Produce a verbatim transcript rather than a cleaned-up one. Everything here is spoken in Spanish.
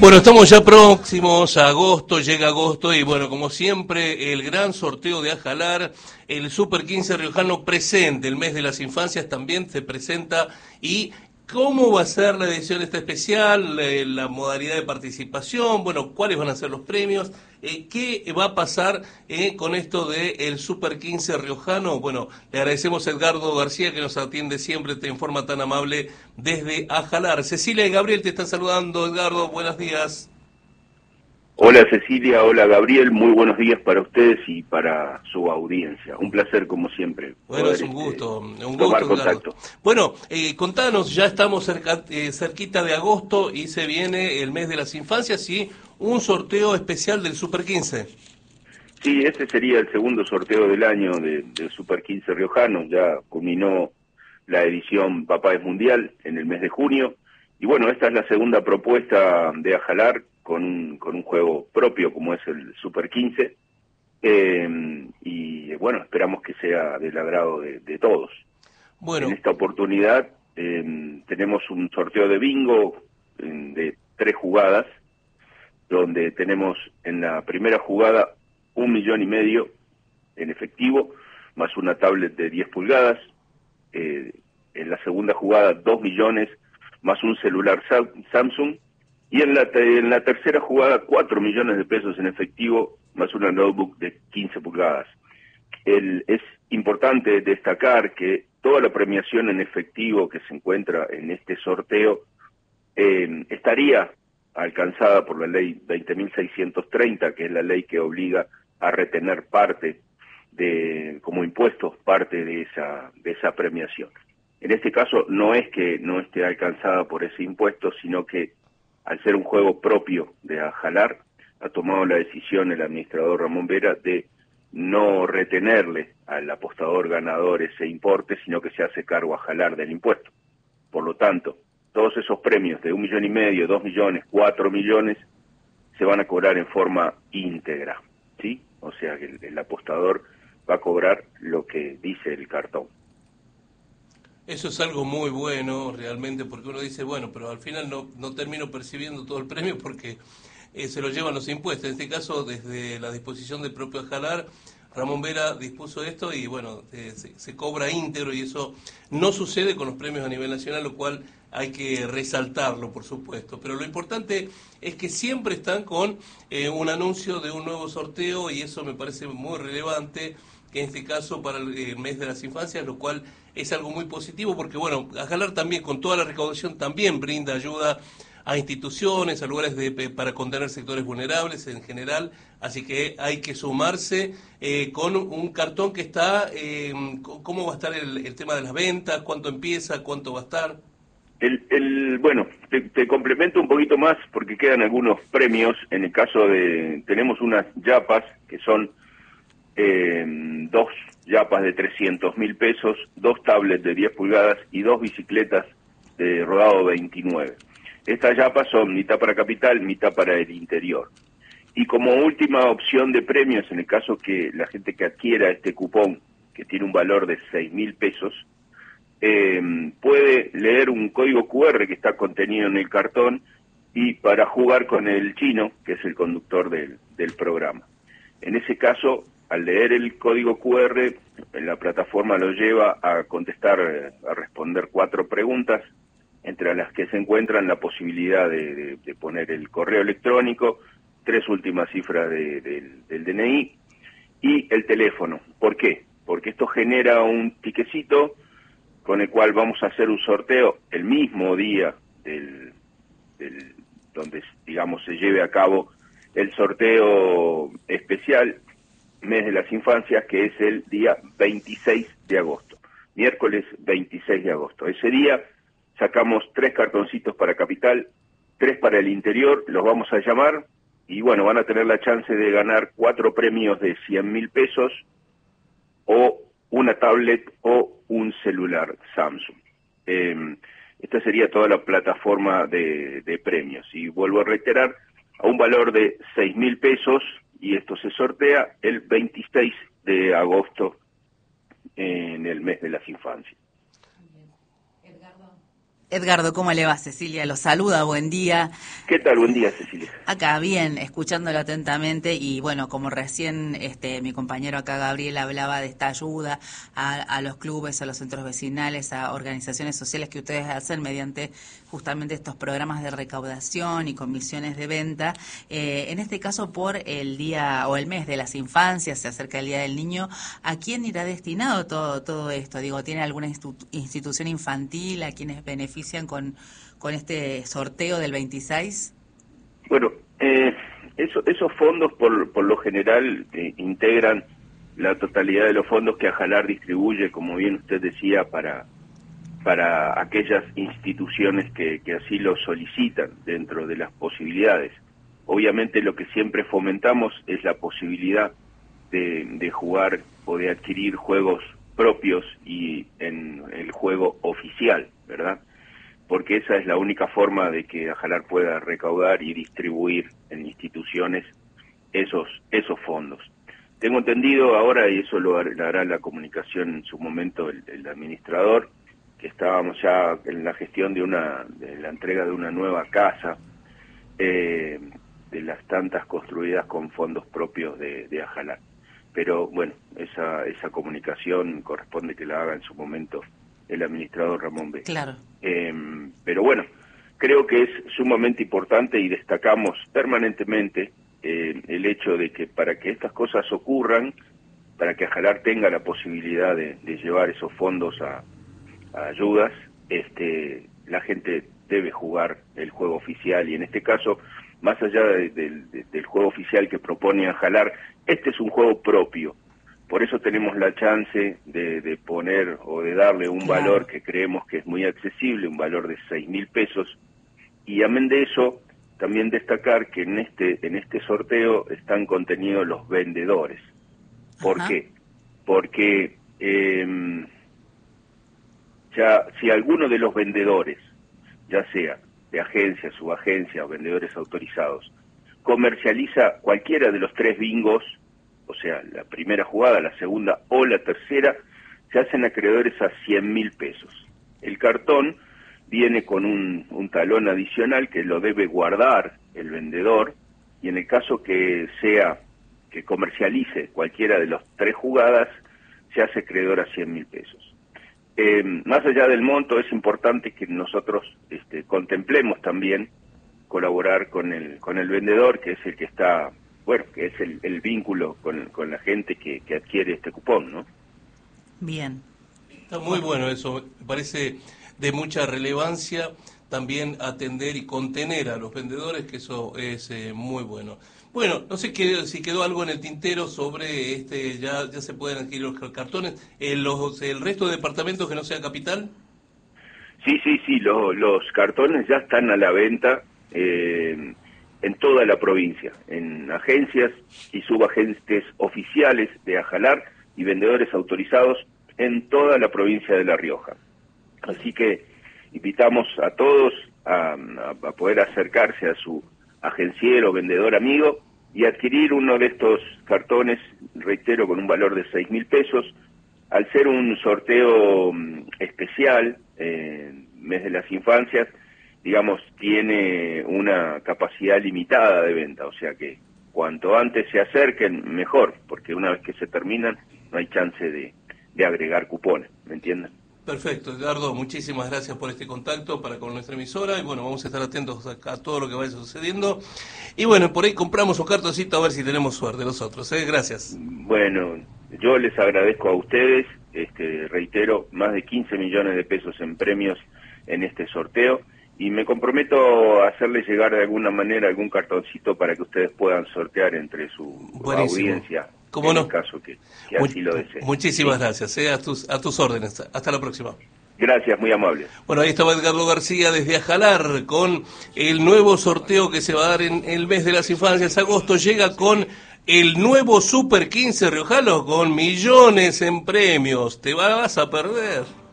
Bueno, estamos ya próximos a agosto, llega agosto y bueno, como siempre, el gran sorteo de Ajalar, el Super quince Riojano presente, el mes de las infancias también se presenta. Y ¿cómo va a ser la edición esta especial? Eh, la modalidad de participación, bueno, cuáles van a ser los premios, eh, qué va a pasar eh, con esto del Super quince Riojano. Bueno, le agradecemos a Edgardo García que nos atiende siempre de forma tan amable desde Ajalar. Cecilia y Gabriel te están saludando. Edgardo, buenos días. Hola Cecilia, hola Gabriel, muy buenos días para ustedes y para su audiencia. Un placer como siempre. Bueno, poder, es un este, gusto, un tomar gusto, Edgardo. contacto. Bueno, eh, contanos, ya estamos cerca, eh, cerquita de agosto y se viene el mes de las infancias y un sorteo especial del Super quince. Sí, este sería el segundo sorteo del año de, del Super quince Riojano. Ya culminó la edición Papá es Mundial en el mes de junio. Y bueno, esta es la segunda propuesta de Ajalar con un, con un juego propio como es el Super quince. Eh, y bueno, esperamos que sea del agrado de, de todos. En Bueno, esta oportunidad eh, tenemos un sorteo de bingo eh, de tres jugadas, donde tenemos en la primera jugada un millón y medio en efectivo, más una tablet de diez pulgadas, eh, en la segunda jugada dos millones, más un celular Samsung, y en la, te en la tercera jugada cuatro millones de pesos en efectivo, más una notebook de quince pulgadas. El, es importante destacar que toda la premiación en efectivo que se encuentra en este sorteo eh, estaría alcanzada por la ley veinte mil seiscientos treinta, que es la ley que obliga a retener parte de, como impuestos, parte de esa, de esa premiación. En este caso no es que no esté alcanzada por ese impuesto, sino que al ser un juego propio de Ajalar, ha tomado la decisión el administrador Ramón Vera de no retenerle al apostador ganador ese importe, sino que se hace cargo a Ajalar del impuesto. Por lo tanto, todos esos premios de un millón y medio, dos millones, cuatro millones, se van a cobrar en forma íntegra, ¿sí? O sea que el, el apostador va a cobrar lo que dice el cartón. eso es algo muy bueno realmente, porque uno dice, bueno, pero al final no, no termino percibiendo todo el premio porque eh, se lo llevan los impuestos. En este caso, desde la disposición del propio Ajalar, Ramón Vera dispuso esto y bueno, eh, se, se cobra íntegro y eso no sucede con los premios a nivel nacional, lo cual hay que resaltarlo, por supuesto. Pero lo importante es que siempre están con eh, un anuncio de un nuevo sorteo y eso me parece muy relevante, que en este caso para el eh, mes de las infancias, lo cual es algo muy positivo porque, bueno, Ajalar también, con toda la recaudación, también brinda ayuda a instituciones, a lugares de, para contener sectores vulnerables en general, así que hay que sumarse eh, con un cartón que está, eh, ¿cómo va a estar el, el tema de las ventas? ¿Cuánto empieza? ¿Cuánto va a estar? El, el, bueno, te, te complemento un poquito más porque quedan algunos premios. En el caso de, tenemos unas yapas que son eh, dos yapas de trescientos mil pesos, dos tablets de diez pulgadas y dos bicicletas de rodado veintinueve. Estas yapas son mitad para capital, mitad para el interior. Y como última opción de premios, en el caso que la gente que adquiera este cupón, que tiene un valor de seis mil pesos, eh, puede leer un código cu erre que está contenido en el cartón y para jugar con el chino, que es el conductor del, del programa. En ese caso, al leer el código cu erre, la plataforma lo lleva a contestar, a responder cuatro preguntas, entre las que se encuentran la posibilidad de, de, de poner el correo electrónico, tres últimas cifras de, de, del de ene i y el teléfono. ¿Por qué? Porque esto genera un tiquecito con el cual vamos a hacer un sorteo el mismo día del, del donde, digamos, se lleve a cabo el sorteo especial Mes de las Infancias, que es el día veintiséis de agosto, miércoles veintiséis de agosto. Ese día sacamos tres cartoncitos para Capital, tres para el interior, los vamos a llamar y bueno, van a tener la chance de ganar cuatro premios de cien mil pesos o una tablet o un celular Samsung. Eh, esta sería toda la plataforma de, de premios. Y vuelvo a reiterar, a un valor de seis mil pesos, y esto se sortea el veintiséis de agosto en el mes de las infancias. Edgardo, ¿cómo le va? Cecilia lo saluda, buen día. ¿Qué tal? Buen día, Cecilia. Acá, bien, escuchándolo atentamente y bueno, como recién este mi compañero acá, Gabriel, hablaba de esta ayuda a, a los clubes, a los centros vecinales, a organizaciones sociales que ustedes hacen mediante justamente estos programas de recaudación y comisiones de venta. Eh, en este caso, por el día o el mes de las infancias, se acerca el Día del Niño, ¿a quién irá destinado todo todo esto? Digo, ¿tiene alguna institu institución infantil a quienes benefician con, con este sorteo del veintiséis? Bueno, eh, eso, esos fondos por, por lo general eh, integran la totalidad de los fondos que Ajalar distribuye, como bien usted decía, para, para aquellas instituciones que, que así lo solicitan dentro de las posibilidades. Obviamente lo que siempre fomentamos es la posibilidad de, de jugar o de adquirir juegos propios y en el juego oficial, ¿verdad? Porque esa es la única forma de que Ajalar pueda recaudar y distribuir en instituciones esos esos fondos. Tengo entendido ahora, y eso lo hará la comunicación en su momento el, el administrador, que estábamos ya en la gestión de una de la entrega de una nueva casa, eh, de las tantas construidas con fondos propios de, de Ajalar. Pero bueno, esa esa comunicación corresponde que la haga en su momento el administrador Ramón B. Claro. Eh, pero bueno, creo que es sumamente importante y destacamos permanentemente eh, el hecho de que para que estas cosas ocurran, para que Ajalar tenga la posibilidad de, de llevar esos fondos a, a ayudas, este, la gente debe jugar el juego oficial, y en este caso, más allá de, de, de, del juego oficial que propone Ajalar, este es un juego propio. Por eso tenemos la chance de, de poner o de darle un Claro. valor que creemos que es muy accesible, un valor de seis mil pesos, y amén de eso, también destacar que en este en este sorteo están contenidos los vendedores. ¿Por Ajá. qué? Porque eh, ya si alguno de los vendedores, ya sea de agencia, subagencia o vendedores autorizados, comercializa cualquiera de los tres bingos, o sea, la primera jugada, la segunda o la tercera, se hacen acreedores a cien mil pesos. El cartón viene con un, un talón adicional que lo debe guardar el vendedor, y en el caso que sea que comercialice cualquiera de las tres jugadas, se hace acreedor a cien mil pesos. Eh, más allá del monto, es importante que nosotros este, contemplemos también colaborar con el con el vendedor, que es el que está, bueno, que es el, el vínculo con, con la gente que, que adquiere este cupón, ¿no? Bien. Está muy bueno eso, me parece de mucha relevancia también atender y contener a los vendedores, que eso es eh, muy bueno. Bueno, no sé qué, si quedó algo en el tintero sobre este, ya ya se pueden adquirir los cartones, eh, los, el resto de departamentos que no sea capital. Sí, sí, sí, lo, los cartones ya están a la venta eh, en toda la provincia, en agencias y subagentes oficiales de Ajalar y vendedores autorizados en toda la provincia de La Rioja. Así que invitamos a todos a, a, a poder acercarse a su agenciero, vendedor amigo, y adquirir uno de estos cartones, reitero, con un valor de seis mil pesos. Al ser un sorteo um, especial, eh, mes de las infancias, digamos, tiene una capacidad limitada de venta, o sea que cuanto antes se acerquen, mejor, porque una vez que se terminan, no hay chance de, de agregar cupones, ¿me entienden? Perfecto, Edgardo, muchísimas gracias por este contacto para con nuestra emisora, y bueno, vamos a estar atentos a, a todo lo que vaya sucediendo, y bueno, por ahí compramos un cartoncito a ver si tenemos suerte nosotros, ¿eh? Gracias. Bueno, yo les agradezco a ustedes, este, reitero, más de quince millones de pesos en premios en este sorteo, y me comprometo a hacerles llegar de alguna manera algún cartoncito para que ustedes puedan sortear entre su Buenísimo. audiencia, ¿Cómo en no? el caso que, que así lo deseen. Muchísimas ¿Sí? gracias, eh, a tus a tus órdenes. Hasta la próxima. Gracias, muy amable. Bueno, ahí estaba Edgardo García desde Ajalar con el nuevo sorteo que se va a dar en el mes de las infancias. Agosto llega con el nuevo Super quince Riojano con millones en premios. Te vas a perder.